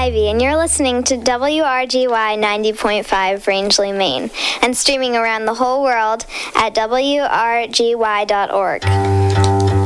Ivy, and you're listening to WRGY 90.5 Rangeley, Maine, and streaming around the whole world at WRGY.org.